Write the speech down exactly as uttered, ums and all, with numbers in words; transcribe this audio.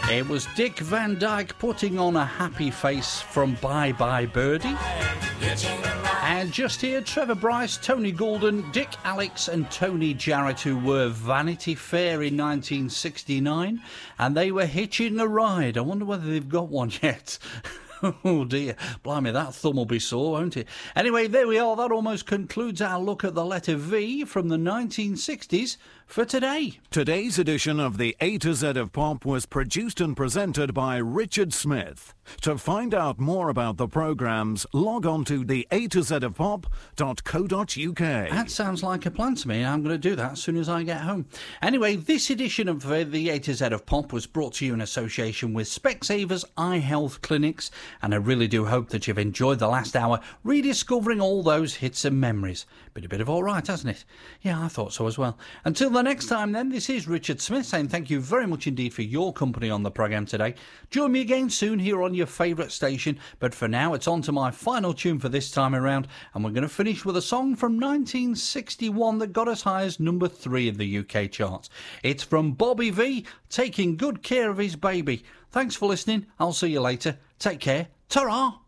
It was Dick Van Dyke putting on a happy face from Bye Bye Birdie. And just here, Trevor Bryce, Tony Golden, Dick Alex and Tony Jarrett, who were Vanity Fair in nineteen sixty-nine, and they were hitching a ride. I wonder whether they've got one yet. Oh dear, blimey, that thumb will be sore, won't it? Anyway, there we are. That almost concludes our look at the letter V from the nineteen sixties for today. Today's edition of the A to Z of Pop was produced and presented by Richard Smith. To find out more about the programmes, log on to the A to Z of Pop dot co dot uk. That sounds like a plan to me. I'm going to do that as soon as I get home. Anyway, this edition of uh, the A to Z of Pop was brought to you in association with Specsavers Eye Health Clinics, and I really do hope that you've enjoyed the last hour rediscovering all those hits and memories. Been a bit of all right, hasn't it? Yeah, I thought so as well. Until the next time then, this is Richard Smith saying thank you very much indeed for your company on the programme today. Join me again soon here on your favourite station, but for now it's on to my final tune for this time around, and we're going to finish with a song from nineteen sixty-one that got as high as number three in the U K charts. It's from Bobby V, Taking Good Care of His Baby. Thanks for listening. I'll see you later. Take care. Ta-ra!